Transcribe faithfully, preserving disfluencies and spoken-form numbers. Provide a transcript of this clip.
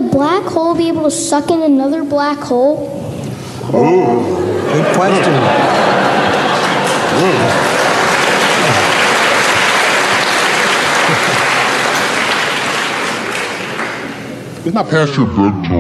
black hole be able to suck in another black hole? Good question. It's not past your bedtime.